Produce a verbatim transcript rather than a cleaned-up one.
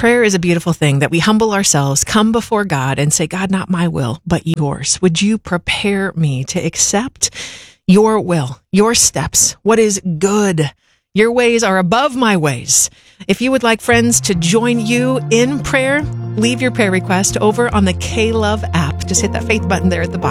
Prayer is a beautiful thing that we humble ourselves, come before God and say, God, not my will, but yours. Would you prepare me to accept your will, your steps, what is good? Your ways are above my ways. If you would like friends to join you in prayer, leave your prayer request over on the K-Love app. Just hit that faith button there at the bottom.